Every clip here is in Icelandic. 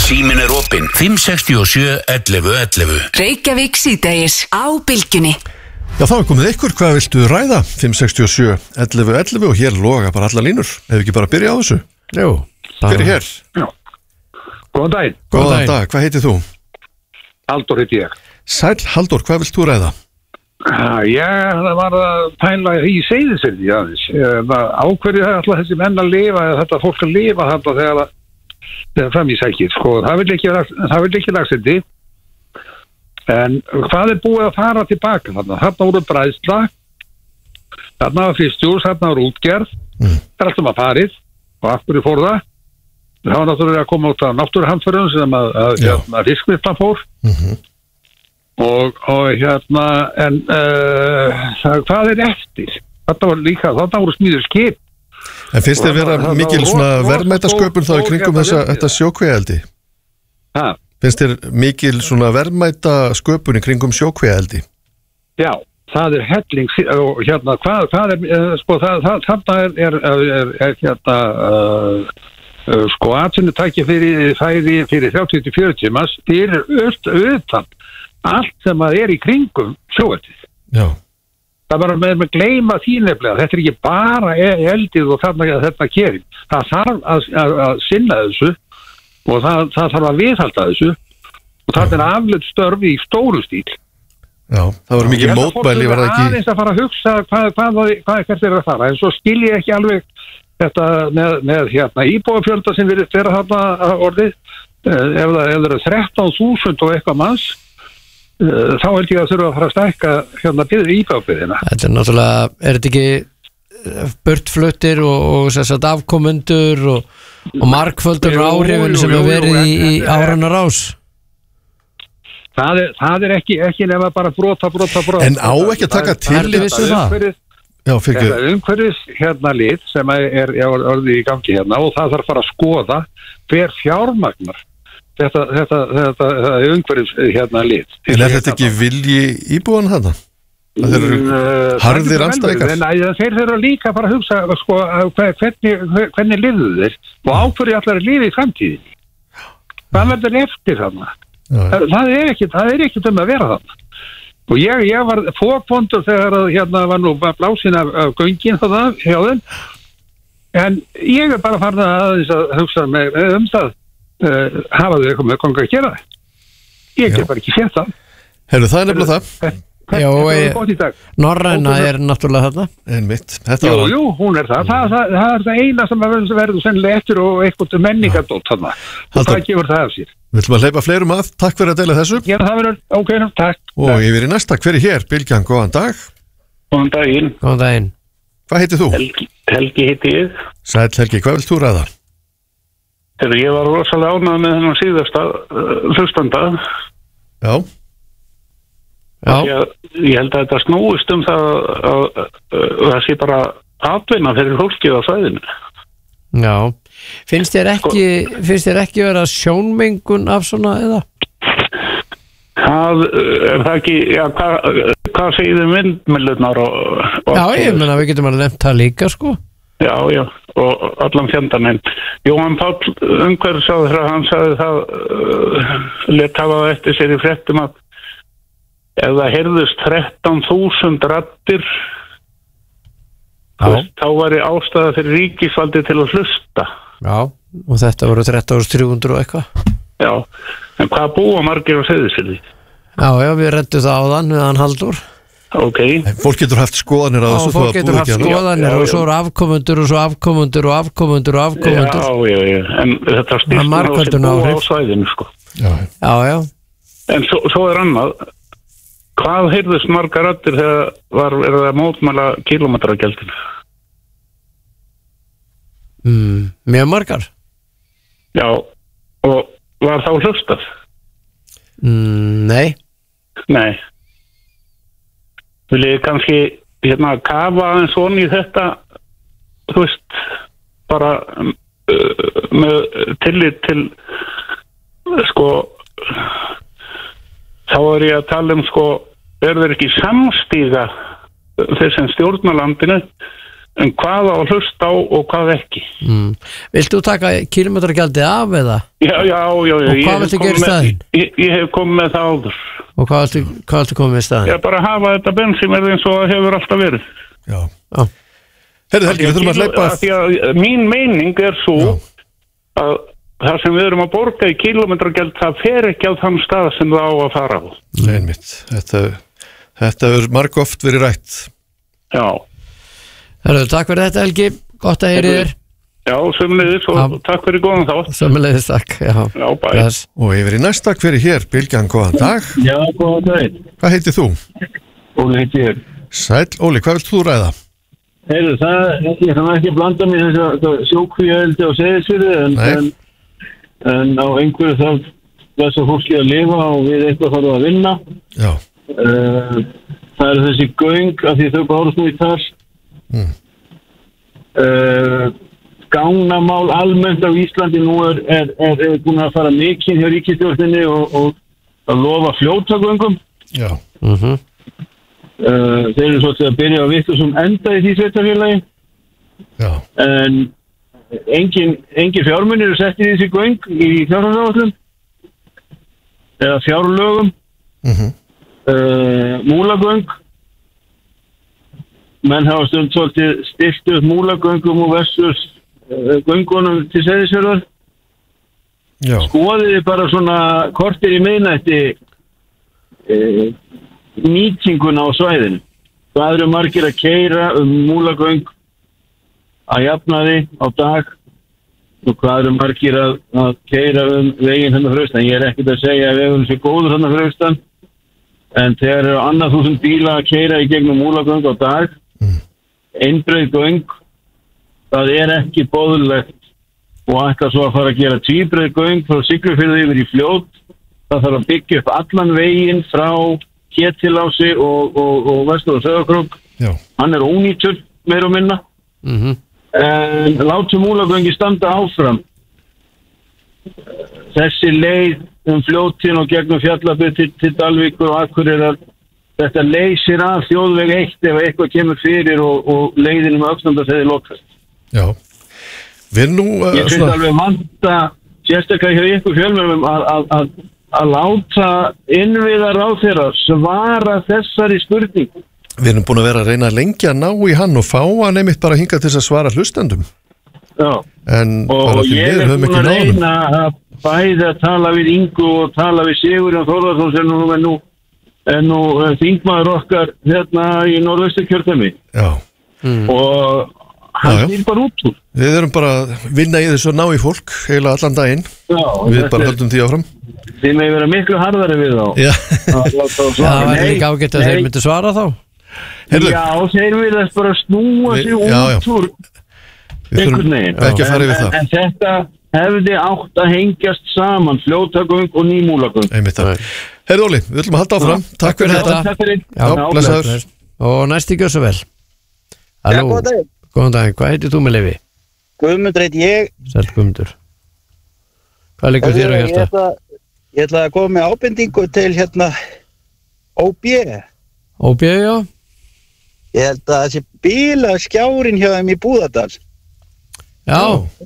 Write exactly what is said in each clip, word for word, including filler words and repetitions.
Síminn er opinn fimm sex sjö ellefu ellefu. Reykjavík síðdegis á Bylgjunni. Já, þá er komið ykkur, hvað viltu ræða? fimm sex sjö ellefu ellefu og hér loga bara alla línur. Hefur ekki bara að byrja á þessu? Jú. Hver er hér? Já. Góðan daginn. Góðan dag, hvað heitir þú? Halldór heiti ég. Sæll Halldór, hvað vilt þú ræða? Uh, ég var að pæla í Seyðisfirði aðeins. Ákverju það alltaf þessi menn að lifa, eða þetta fólk að lifa þarna þegar það þegar fram í sækir. Sko, það vil ekki, það vil ekki lagsendi. En hvað er búið að fara tilbaka þarna? Þarna voru bræðsla, þarna var fyrstjús, þarna var útgerð, mm. það er alltaf að farið og af hverju fór það. Það var náttúrulega að koma út af náttúruhamförunum sem að, að, að fiskvinnslan fór. Mm-hmm. Og, og hérna en uh, það, hvað er eftir? Þetta var líka, þetta voru smíður skip. En finnst þér vera mikil svona verðmætasköpun þá í kringum þessa, þetta sjókvíaeldi? Hæ? Finnst þér mikil svona verðmætasköpun í kringum sjókvíaeldi? Já, það er helling og hérna, hvað, hvað er sko, það, það, þarna er, er, er, er, er hérna uh, uh, sko, atvinnutæki fyrir færi fyrir þrjátíu til fjörutíu manns fyrir utan allt sem að er í kringum sjóeldið. Já. Það var með að gleyma því nefnilega. Þetta er ekki bara eldið og þarna þetta kerir. Það þarf að, að, að sinna þessu og það, það þarf að viðhalda þessu og það er afleidd störf í stóru stíl. Já, það var mikið mótmæli, var það ekki? Aðeins að fara að hugsa hvað, hvað, hvað er hvert er að fara. En svo skil ég ekki alveg þetta með, með hérna, íbúafjölda sem við vera þarna orðið. Ef það eru þrettán þúsund og eitthvað manns, þá held ég að þurfa að fara að stækka hérna íbúðina. Þetta er náttúrulega, er þetta ekki burtfluttir og, og sagt, afkomendur og, og margföldur áhrifin sem hefur verið í, í áranar ás? Það er, það er ekki, ekki nefna bara brota, brota, brota. En á ekki að taka til þessu það? Já, fyrir ekki. Þetta umhverfis hérna lið sem er, er orðið í gangi hérna og það þarf að fara að skoða hver fjármagnar Þetta, þetta, þetta, þetta er umhverfis hérna lið. En er þetta ekki vilji íbúan þarna? Það eru harðir andstæðingar. En þeir þurfa líka bara að hugsa sko, hvernig, hvernig liðu þeir og ákverju allar liði í framtíðinni. Hvað verður eftir þarna? Það, það er ekki, það er ekki um að vera þarna. Og ég, ég var fókvondur þegar hérna var nú blásin af, af göngin þarna hjá þeim. En ég er bara farin að, að hugsa með, um það. Uh, hafa þau eitthvað með konga að gera ég get bara ekki séð það. Herru, það er nefnilega það. Já, Norræna er náttúrulega þarna en mitt, jú, jú, hún er það það, það, það er það eina sem verður sennilega eftir og eitthvað menningadótt þarna og það gefur það af sér. Við ætlum að hleypa fleirum að, takk fyrir að deila þessu. Já, það verður, ok, takk. Og takk. Yfir í næsta, hver er hér? Bylgjan, góðan dag. Góðan daginn. Góðan daginn. Hvað heitir þú? Helgi, Helgi heiti ég. Sæll Helgi, hvað vilt þú ræða? Þegar ég var rosalega ánægð með þennan síðasta uh, hlustanda. Já. Já. Ég, ég held að þetta snúist um það að það sé bara atvinna fyrir fólkið á svæðinu. Já. Finnst þér ekki, sko, finnst þér ekki vera sjónmengun af svona eða? Það er það ekki, já, hvað, hvað segir þið vindmyllurnar og, og... Já, ég menna við getum að nefnt það líka, sko. Já, já, og allan fjandan en Jóhann Páll umhverfisáður hann sagði það uh, let hafa það eftir sér í fréttum að ef það heyrðust þrettán þúsund raddir þá væri ástæða fyrir ríkisvaldi til að hlusta. Já, og þetta voru þrettán þúsund þrjú hundruð og eitthvað. Já, en hvað búa margir á Seyðisfirði? Já, já, við rettum það áðan við hann Halldór. Ok. Fólk getur haft skoðanir á þessu. Já, fólk getur haft skoðanir og svo eru afkomendur og svo afkomendur og afkomendur og afkomendur. Já, já, já, en þetta stýrt á sem búa á svæðinu, sko. Já, já. já. En svo, svo er annað, hvað heyrðust margar raddir þegar var verið að mótmæla kílómetragjaldinu? Mm, mjög margar? Já, og var þá hlustað? Mm, nei. Nei. Vil ég kannski hérna kafa aðeins svona í þetta, þú veist, bara uh, með tillit til, sko, þá er ég að tala um, sko, er þeir ekki samstíga þeir sem stjórna landinu en hvað á að hlusta á og hvað ekki. Mm. Vilt þú taka kílómetragjaldið af eða? Já, já, já. já. Og hvað viltu gera í staðinn? Ég, ég hef komið með það áður. Og hvað viltu, hvað viltu komið með í staðinn? Ég bara hafa þetta bensínverð eins og það hefur alltaf verið. Já. Já. Herðu Helgi, við þurfum að hleypa... Því að mín meining er svo að það sem við erum að borga í kílómetragjald, það fer ekki á þann stað sem það á að fara á. Nei, mitt. Þetta, þetta er margoft verið rætt. Já. Herðu, takk fyrir þetta Helgi, gott að heyri þér. Já, sömuleiðis og Já. Takk fyrir góðan þátt. Sömuleiðis, takk. Já, Já bæ. Bless. Og yfir í næsta, hver er hér? Bylgjan, góðan dag. Já, góðan dag. Hvað heitir þú? Óli heiti ég. Sæll, Óli, hvað vilt þú ræða? Heyrðu, það, ég kann ekki blanda mér þess að sjókvíaeldi og Seyðisfirði en, en, en á einhverju þarf þess að fólki að lifa og við eitthvað þarf að vinna. Já. Uh, það er þessi göng af því þau bárust nú í þar. Mm. Uh, Gánnamál almennt á Íslandi nú er, er, er, er búin að fara mikið hjá ríkisstjórninni og, og að lofa fljótagöngum. Já. Mhm. Uh, þeir eru svolítið að byrja að vittu sem enda í því sveitarfélagi. Já. En engin, engin fjármunir eru sett í þessi göng í fjárhagsáætlun eða fjárlögum. Mhm. uh, Múlagöng menn hafa stund svolítið stilt upp múlagöngum og versus uh, göngunum til Seyðisfjarðar. Já. Skoðiði bara svona kortir í miðnætti uh, nýtinguna á svæðinu. Það eru margir að keyra um múlagöng að jafnaði á dag og hvað eru margir að, að keyra um veginn hennar fyrir austan. Ég er ekkert að segja að veginn sé góður hennar fyrir austan en þegar eru annað þúsund bíla að keyra í gegnum múlagöng á dag mm. einbreið göng, það er ekki boðlegt og ætla svo að fara að gera tvíbreið göng frá Siglufirði yfir í Fljót. Það þarf að byggja upp allan veginn frá Kettilási og, og, og vestur og Sauðárkrók. Já. Hann er ónýtur meir og minna. Mhm. En látum múlagöngi standa áfram. Þessi leið um Fljótin og gegnum Fjallabið til, til Dalvíkur og Akureyrar, þetta leysir af þjóðveg eitt ef eitthvað kemur fyrir og, og leiðinu með Öxnadalsheiði lokast. Já. Við erum nú uh, Ég finnst svona... alveg vanta sérstaklega hjá ykkur fjölmjörnum að, að, að, að láta innviðar á þeirra svara þessari spurningu. Við erum búin að vera að reyna lengi að ná í hann og fá hann einmitt bara hinga til þess að svara hlustendum. Já. En og, bara og því ég við er höfum búin ekki að náðum. reyna að bæði að tala við Ingu og tala við Sigurjón Þórðarsson sem nú er nú, er nú uh, þingmaður okkar hérna í Norðausturkjördæmi. Já. Mm. Og hann snýr bara út úr. Við erum bara að vinna í þessu að ná í fólk heila allan daginn. Já. Við bara höldum því áfram. Þið með vera miklu harðari við þá. Já. Það var líka ágætt að þeir myndu svara þá. Heyrðu. Já, þeir vilja bara snúa sig út já, já. úr einhvern veginn. Ekki að fara yfir það. En, en þetta hefði átt að hengjast saman, fljótagöng og nýmúlagöng. Einmitt það. Heyrðu Óli, við ætlum að halda áfram. Já. Takk fyrir þetta. Takk fyrir. Já, blessaður. Og næsti gjör svo vel. Halló. Já, góðan daginn. Góðan daginn, hvað heitir þú með leyfi? Guðmundur heiti ég. Sæll Guðmundur. Hvað liggur þér á hjarta? Ég ætla, ég ætla að koma með ábendingu til hérna Ó B. Ó B, já. Ég held að þessi bíla skjárin hjá þeim í Búðardal. Já.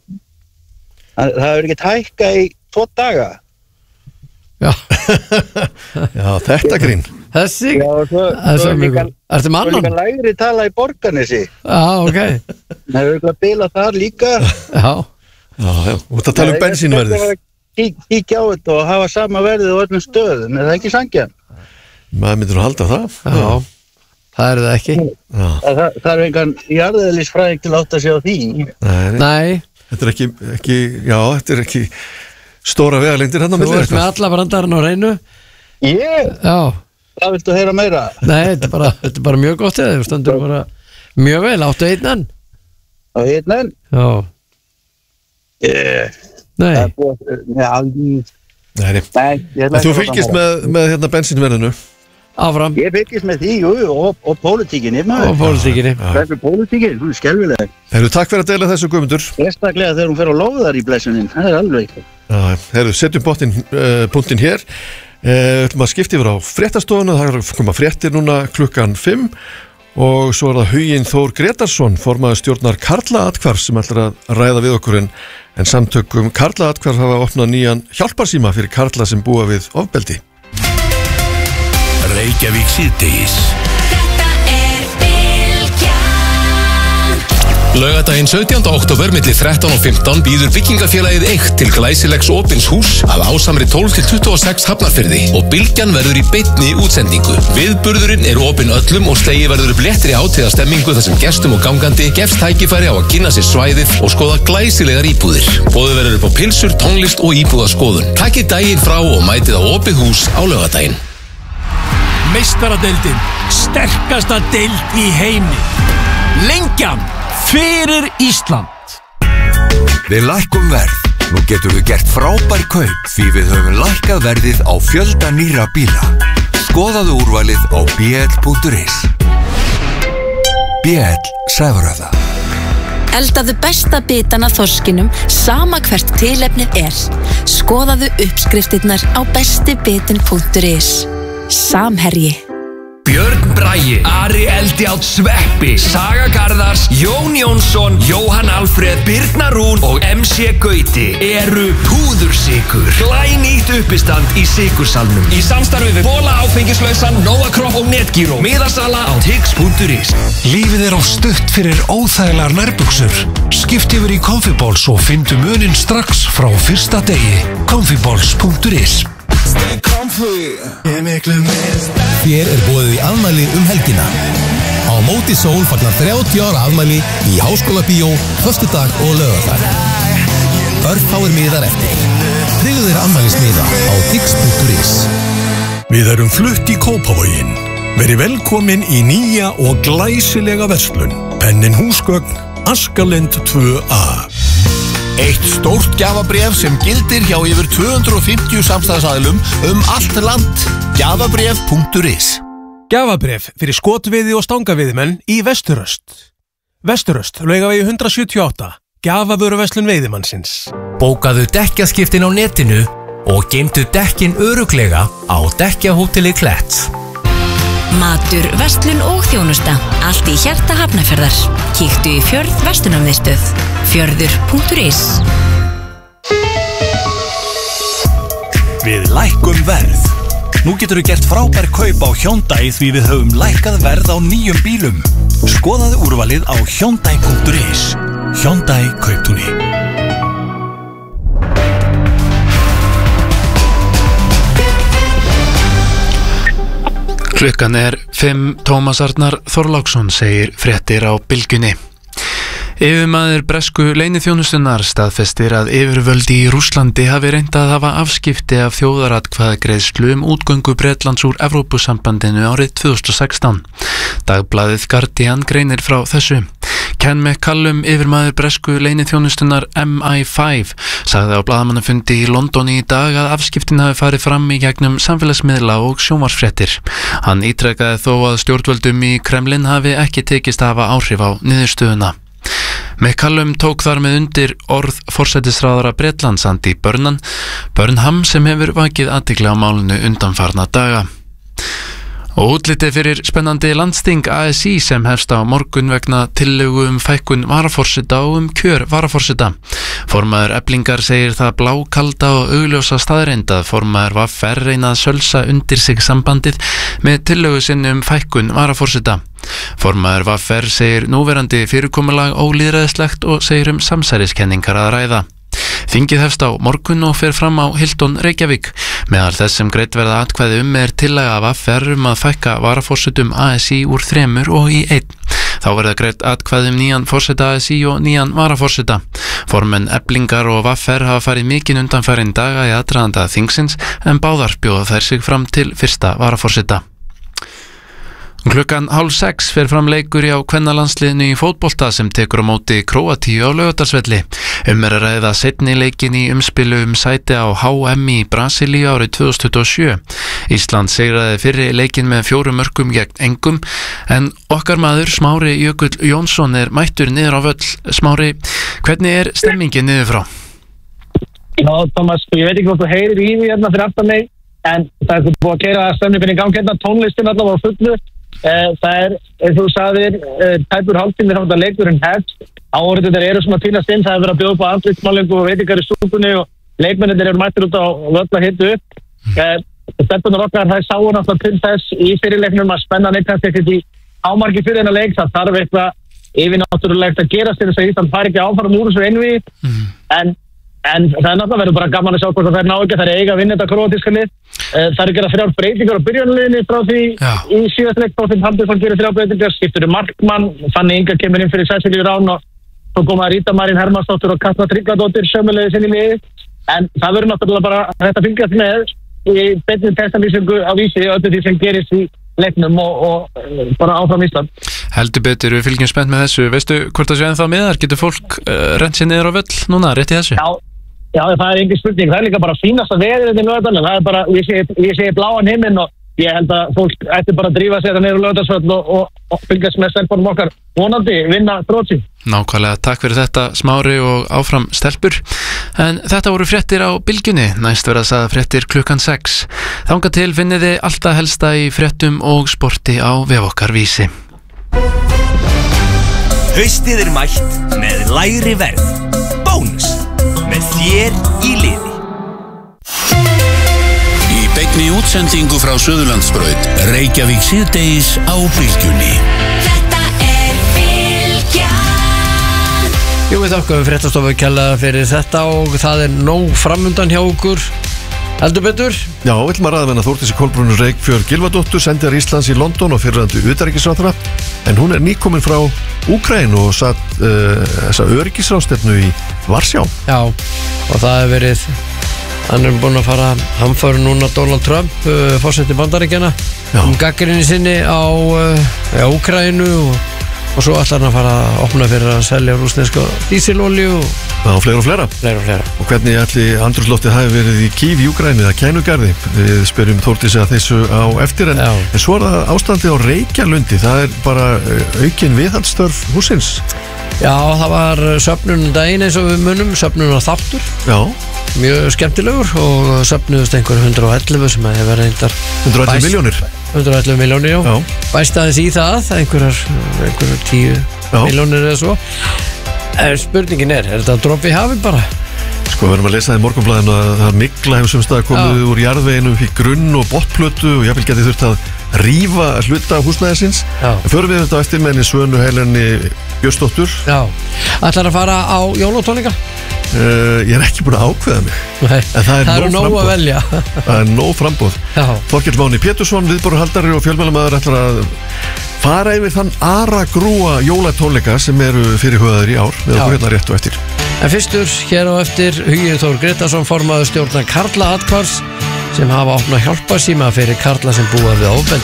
Það, það hefur ekki hækkað í tvo daga. Já. Já, þetta grín. Þessi? Já, svo, svo er líka, svo líka lægri tala í Borgarnesi. Já, ok. Það hefur ekki að bila þar líka. Já. Já, já. Og það tala um bensínverðið. Kíkja á þetta og hafa sama verðið á öllum stöðum. Er það ekki sangjarnt? Maður myndir að halda það. Já. Það er það ekki. Það, það, það er engan jarðeðlisfræðing til átt að sjá því. Nei, Nei. Þetta er ekki, ekki, já, þetta er ekki stóra vegalengdir hann á milli. Þú ert með alla brandarinn á reynu. Ég? Já. Það viltu heyra meira? Nei, þetta er bara, þetta er bara mjög gott eða. Þú stundur bara mjög vel. Áttu einn enn? Á einn enn? Já. Yeah. Nei. Það er búið, ja, Nei, nei. Nei þú fylgist með, með hérna bensínverðinu? Áfram. Ég fylgist með því, jú, og, og pólitíkinni. Og pólitíkinni. Þessu pólitíkinni, hún er skelvileg. Herru, takk fyrir að deila þessu Guðmundur. Sérstaklega þegar hún fer á lóðar í blessunin, það er alveg. Já, herru, setjum bóttin, uh, punktin hér. Við uh, ætlum að skipta yfir á fréttastofuna, það er að koma fréttir núna klukkan fimm Og svo er það Huginn Þór Gretarsson, formaður stjórnar Karla Atkvarf sem ætlar að ræða við okkur en, en samtökum Karla Atkvarf hafa opnað nýjan hjálparsíma fyrir karla sem búa við ofbeldi. Reykjavík síðdegis. Laugardaginn sautjánda október milli þrettán og fimmtán býður byggingafélagið eitt til glæsilegs opins hús að ásamri tólf til tuttugu og sex Hafnarfirði og Bylgjan verður í beinni útsendingu. Viðburðurinn er opinn öllum og slegið verður upp léttri hátíðastemmingu þar sem gestum og gangandi gefst tækifæri á að kynna sér svæðið og skoða glæsilegar íbúðir. Boðið verður upp á pilsur, tónlist og íbúðaskoðun. Takkið daginn frá og mætið á opið hús á laugardaginn. Meistaradeildin, sterkasta deild í heimi. Lengjan fyrir Ísland. Við lækkum verð. Nú getum við gert frábær kaup því við höfum lækkað verðið á fjölda nýra bíla. Skoðaðu úrvalið á b l punktur is. B L Sævaröða. Eldaðu besta bitan af þorskinum sama hvert tilefnið er. Skoðaðu uppskriftirnar á bestibitin punktur is. Samherji. Björn Bragi, Ari Eldjátt Sveppi, Saga Garðars, Jón Jónsson, Jóhann Alfreð, Birna Rún og M C Gauti eru púðursykur. Glænýtt uppistand í sykursalnum. Í samstarfi við Bola áfengislausan, Nóakropp og Netgyro. Miðasala á tix punktur is. Lífið er á stutt fyrir óþægilegar nærbuxur. Skipt yfir í Comfyballs og fyndu muninn strax frá fyrsta degi. Comfyballs punktur is. Þér er boðið í afmæli um helgina. Á móti sól fagnar þrjátíu ára afmæli í Háskólabíó, föstudag og laugardag. Örfáir miðar eftir. Tryggðu þér afmælismiða á tix punktur is. Við erum flutt í Kópavoginn. Verið velkomin í nýja og glæsilega verslun. Pennin húsgögn, Askalind tvö A. Eitt stórt gjafabréf sem gildir hjá yfir tvö hundruð og fimmtíu samstæðsaðilum um allt land. Gjafabréf punktur is. Gjafabréf fyrir skotveiði og stangaveiðimenn í Vesturöst. Vesturöst, Laugavegi hundrað sjötíu og átta. Gjafavöruverslun veiðimannsins. Bókaðu dekkjaskiptin á netinu og geymdu dekkin örugglega á Dekkjahóteli Klett. Matur, verslun og þjónusta. Allt í hjarta Hafnarfjarðar. Kíktu í Fjörð verslunarmiðstöð. Fjörður punktur is. Við lækkum verð. Nú getur við gert frábær kaup á Hyundai því við höfum lækkað verð á nýjum bílum. Skoðaðu úrvalið á hyundai punktur is. Hyundai Kauptúni. Klukkan er fimm. Tómas Arnar Þorláksson segir fréttir á Bylgjunni. Yfirmaður bresku leyniþjónustunnar staðfestir að yfirvöld í Rússlandi hafi reynt að hafa afskipti af þjóðaratkvæðagreiðslu um útgöngu Bretlands úr Evrópusambandinu árið tvö þúsund og sextán. Dagblaðið Guardian greinir frá þessu. Ken McCallum, yfirmaður bresku leyniþjónustunnar M I five, sagði á blaðamannafundi í London í dag að afskiptin hafi farið fram í gegnum samfélagsmiðla og sjónvarpsfréttir. Hann ítrekaði þó að stjórnvöldum í Kremlin hafi ekki tekist að hafa áhrif á niðurstöðuna. McCallum tók þar með undir orð forsætisráðherra Bretlands Andy Burnham, Burnham sem hefur vakið athygli á málinu undanfarna daga. Og útlitið fyrir spennandi landsting A S I sem hefst á morgun vegna tillögu um fækkun varaforseta og um kjör varaforseta. Formaður Eflingar segir það blákalda og augljósa staðreind að formaður V R reyna að sölsa undir sig sambandið með tillögu sinni um fækkun varaforseta. Formaður V R segir núverandi fyrirkomulag ólýðræðislegt og segir um samsæriskenningar að ræða. Þingið hefst á morgun og fer fram á Hilton Reykjavík. Meðal þess sem greidd verða atkvæði um er tillaga af V R um að fækka varaforsetum A S I úr þremur og í einn. Þá verða greidd atkvæði um nýjan forseta A S I og nýjan varaforseta. Formenn Eflingar og V R hafa farið mikinn undanfarin daga í aðdraganda þingsins en báðar bjóða þær sig fram til fyrsta varaforseta. Klukkan hálf sex fer fram leikur á kvennalandsliðinu í fótbolta sem tekur á móti Króatíu á Laugardalsvelli. Um er að ræða seinni leikin í umspilu um sæti á H M í Brasilíu árið tvö þúsund tuttugu og sjö. Ísland sigraði fyrri leikin með fjórum mörkum gegn engum en okkar maður Smári Jökull Jónsson er mættur niður á völl. Smári, hvernig er stemmingin niður frá? Já, Thomas, ég veit ekki hvort þú heyrir í því hérna fyrir aftan mig en það er búið að gera stemmingin í gang hérna, tónlistin allavega á fullu. Uh, það er, eins og þú sagðir, uh, tæpur hálftími þá þetta leikurinn hefst. Áhorfendur eru svona að týnast inn, það er verið að bjóða upp á andlitsmálingu og veitingar í stúkunni og leikmennir eru mættir út á völl að hita upp. Uh, Stelpunar okkar, það sáu náttúrulega til þess í fyrirleiknum að spenna neitt kannski ekkert í ámarki fyrir þennan leik. Það þarf eitthvað yfirnáttúrulegt að gerast til þess að Ísland fari ekki áfram úr þessu einvígi. Mm. En, en það er náttúrulega verið bara gaman að sjá hvort það er ná ekki, það er eiga að vinna þetta króatíska lið. Það eru gerað þrjár breytingar á byrjunarliðinni frá því Já. Í síðast leik, Þorsteinn Halldórsson gerir þrjár breytingar, skiptur um markmann, Fanny Inga kemur inn fyrir Cecilíu Rán og svo koma Ríta Marín Hermannsdóttir og Katla Tryggvadóttir sömuleiðis inn í liðið. En það verður náttúrulega bara þetta fylgjast með í beinni textalýsingu á Vísi öllu því sem gerist í leiknum og, og bara áfram Ísland. Heldur betur, við fylgjum spennt með þessu. Veistu hvort það sé ennþá miðar? Getur fólk uh, rent sér niður á völl núna, rétt í þessu? Já, já, það er engin spurning. Það er líka bara fínasta veður í Laugardalnum. Það er bara, ég sé, ég sé bláan himinn og ég held að fólk ætti bara að drífa sér niður á Laugardalsvöll og, og, og fylgjast með stelpunum okkar vonandi vinna Þrótti. Nákvæmlega, takk fyrir þetta Smári og áfram stelpur. En þetta voru fréttir á Bylgjunni, næst verða að sagða fréttir klukkan sex. Þangað til finnið þið alltaf helsta í fréttum og sporti á vef okkar Vísi. Haustið er mætt með lægri verð. Bónus með þér í liði. Í beinni útsendingu frá Suðurlandsbraut, Reykjavík síðdegis á Bylgjunni. Þetta er Bylgjan. Jú, við þakkum fréttastofu kærlega fyrir þetta og það er nóg framundan hjá okkur. Heldur betur? Já, við ætlum að ræða með Þórdísi Kolbrúnu Reykfjörð Gylfadóttur, sendiherra Íslands í London og fyrrverandi utanríkisráðherra, en hún er nýkomin frá Úkraínu og satt uh, þessa öryggisráðstefnu í Varsjá. Já, og það hefur verið, hann er búin að fara hamfæru núna Donald Trump, uh, forseti Bandaríkjanna, um gagnrýni sinni á uh, Úkraínu og og svo ætlar hann að fara að opna fyrir að selja rússneska dísilolíu og Já, fleira og fleira. Fleira og fleira. Og hvernig ætli andrúmsloftið hafi verið í Kív í Úkraínu eða Kænugarði? Við spyrjum Þórdísi að þessu á eftir en, en svo er það ástandið á Reykjalundi. Það er bara aukin viðhaldsstörf húsins. Já, það var söfnun daginn eins og við munum, söfnun á þáttur. Já. Mjög skemmtilegur og söfnuðust einhver hundrað og ellefu sem hefur reyndar hundrað og ellefu miljónir. hundrað og ellefu miljónir, já. já. Bæst aðeins í það, einhverjar, einhverjar tíu miljónir eða svo. En spurningin er, er þetta dropp í hafi bara? Sko, við erum að lesa það í Morgunblaðinu að það mikla hefur sumstað komið já. úr jarðveginu upp í grunn og botplötu og jafnvel getið þurft að rífa hluta húsnæðisins. Förum við þetta eftir með henni Svönu Helenni Björnsdóttur. Já. Ætlar að fara á jólatónleika? Uh, ég er ekki búin að ákveða mig. Nei, en það er, það er nóg, nóg að velja. Það er nóg frambóð. Þorkell Máni Pétursson, viðborðhaldari og fjölmælamaður ætlar að fara yfir þann aragrúa jólatónleika sem eru fyrir höfðaður í ár við okkur hérna rétt og eftir. En fyrstur, hér á eftir, Hugi Þór Gretarsson, formaður stjórnar Karla Atkvars sem hafa opnað hjálparsíma fyrir karla sem búa við ofbeldi.